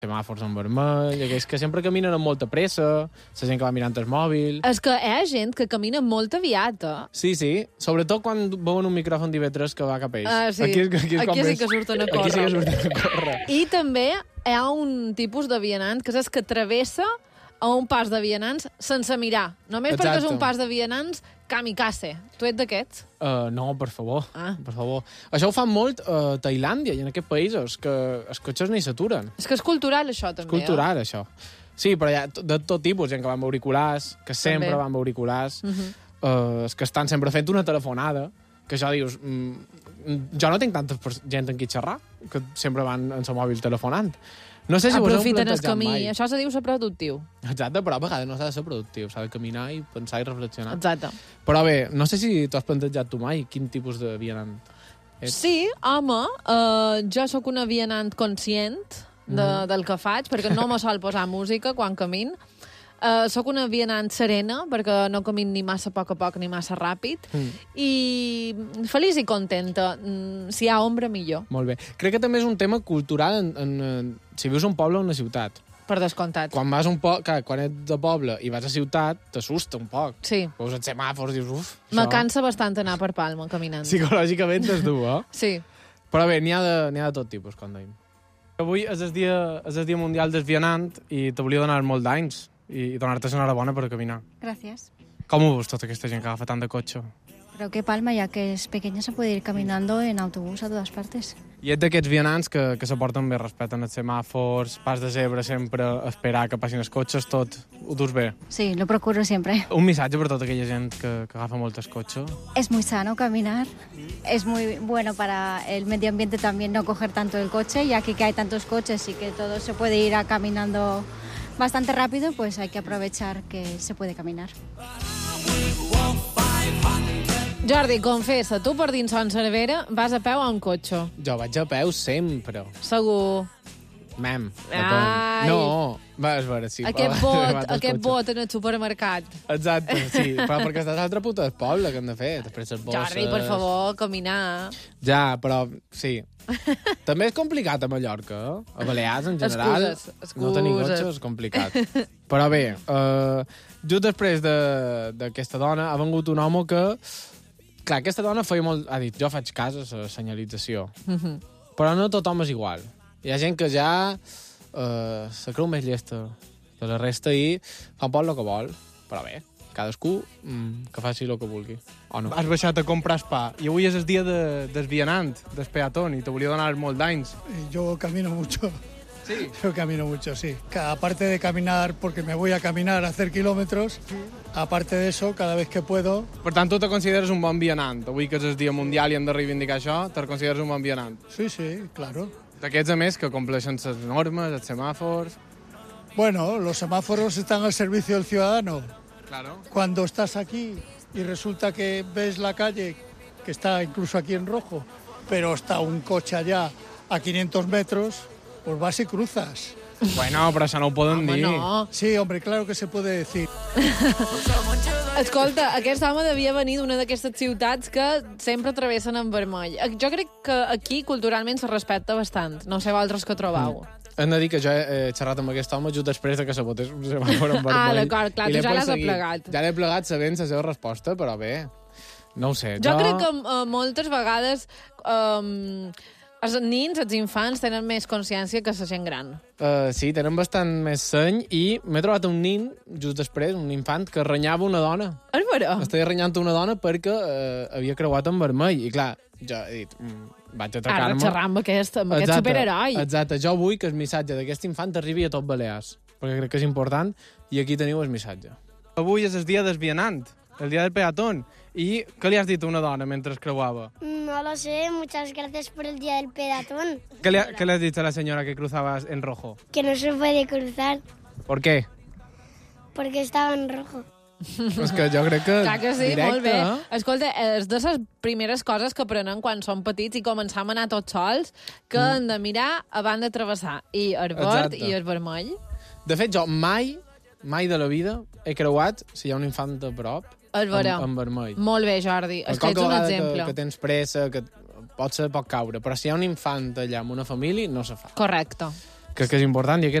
semàfors en vermell, aquells que sempre caminen amb molta pressa, la gent que va mirant el mòbil... És que hi ha gent que camina molt aviat, Sí, sobretot quan veuen un micròfon d'IV3 que va cap a ells. Sí. Aquí sí que surten a córrer. Aquí sí que surten a córrer. I també hi ha un tipus de vianant que és que travessa a un pas de vianants sense mirar. Només perquè és un pas de vianants kamikaze. Tu ets d'aquests? No, per favor. Per favor. Això ho fan molt a Tailàndia i en aquests països, que els cotxes ni s'aturen. És que és cultural, això, també. És cultural, això. Sí, però hi ha de tot tipus, gent que va amb auriculars, que sempre va amb auriculars, que estan sempre fent una telefonada, que això dius... jo no tinc tanta gent amb qui xerrar, que sempre van en el mòbil telefonant. No sé si aprofiten el camí. Mai. Això se diu ser productiu. Exacte, però a vegades no s'ha de ser productiu. S'ha de caminar i pensar i reflexionar. Exacte. Però bé, no sé si t'ho has plantejat tu mai, quin tipus de vianant ets. Sí, home, jo sóc una vianant conscient del que faig, perquè no me sol posar música quan camin. Soc una vianant serena, perquè no camin ni massa a poc ni massa ràpid, i feliç i contenta. Si hi ha ombra, millor. Molt bé. Crec que també és un tema cultural si vius a un poble o una ciutat. Per descomptat. Quan vas quan ets de poble i vas a ciutat, t'assusta un poc. Sí. Veus els semàfors i dius, uf... Me cansa bastant anar per Palma caminant. Psicològicament és dur, Sí. Però bé, n'hi ha de tot tipus, com deim. Avui és el dia mundial del vianant i te volia donar molt d'anys i donar-te l'enhorabona per caminar. Gracias. Com ho veus, tota aquesta gent que agafa tant de cotxe? Creo que Palma, ya que es pequeña, se puede ir caminando en autobús a todas partes. I ets d'aquests vianants que se porten bé, respecten els semàfors, pas de zebra sempre, esperar que passin els cotxes, tot. Ho dus bé? Sí, lo procuro siempre. Un missatge per tota aquella gent que agafa moltes cotxes? Es muy sano caminar. Es muy bueno para el medio ambiente también no coger tanto el coche, ya que hay tantos coches y que todo se puede ir caminando bastante rápido, pues hay que aprovechar que se puede caminar. Jordi, confessa, tu per dins Son Cervera vas a peu o en cotxe? Jo vaig a peu sempre. Segur. Mem. Ai. No, vas veure, sí. Aquest bot en el supermercat. Exacte, sí, però perquè estàs a l'altra puta del poble, que hem de fer, després les bosses... Jordi, per favor, caminar. Ja, però sí. També és complicat a Mallorca, A Balears, en general, excuses. No tenir cotxe és complicat. Però bé, just després d'aquesta dona ha vengut un home que... Clar, aquesta dona feia molt... Ha dit, jo faig cas a la senyalització. Però no tothom és igual. Hi ha gent que ja se creu més llesta de la resta i fa un poc el que vol. Però bé, cadascú que faci el que vulgui. O no. Has baixat a comprar pa i avui és el dia del vianant, del peatón, i te volia donar molt d'anys. Yo camino mucho. Sí. Yo camino mucho, sí. Aparte de caminar, porque me voy a caminar a hacer kilómetros, aparte de eso, cada vez que puedo... Per tant, tu te consideres un bon vianant. Avui que és el dia mundial i hem de reivindicar això, te consideres un bon vianant. Sí, sí, claro. D'aquests, a més, que compleixen les normes, els semàfors... Bueno, los semáforos están al servicio del ciudadano. Claro. Cuando estás aquí y resulta que ves la calle, que está incluso aquí en rojo, pero está un coche allá a 500 metros, pues vas y cruzas. Bueno, però això no ho poden dir. No. Sí, hombre, claro que se puede decir. Escolta, aquest home devia venir d'una d'aquestes ciutats que sempre travessen en vermell. Jo crec que aquí culturalment se respecta bastant. No sé vosaltres que trobeu. Hem de dir que jo he xerrat amb aquest home just després de que se votés un semàfor en vermell. D'acord, clar, tu ja l'has aplegat. Ja l'he plegat sabent la seva resposta, però bé, no ho sé. Jo crec que moltes vegades els nins, els infants, tenen més consciència que la gent gran. Sí, tenen bastant més seny i m'he trobat un nin, just després, un infant, que renyava una dona. És vera? Estava renyant una dona perquè havia creuat en vermell. I clar, jo he dit, vaig atracar-me... Ara xerrar amb aquest superheroi. Exacte, jo vull que el missatge d'aquest infant arribi a tot Balears, perquè crec que és important, i aquí teniu el missatge. Avui és el dia del vianant, el dia del peatón. ¿Y qué le has dicho a una dona mientras creuaba? No lo sé, muchas gracias por el día del peatón. ¿Qué le has dicho a la señora que cruzaba en rojo? Que no se puede cruzar. ¿Por qué? Porque estaba en rojo. És que jo crec que... Clar que sí, directe, molt bé. Escolta, és de les primeres coses que aprenen quan són petits i començam a anar tots sols, que han de mirar abans de travessar. I el verd i el vermell. De fet, jo mai de la vida he creuat si hi ha un infant a prop en vermell. Molt bé, Jordi. És que ets un exemple. Que tens pressa, que pot caure, però si hi ha un infant allà amb una família, no se fa. Correcte. crec que és important, i aquest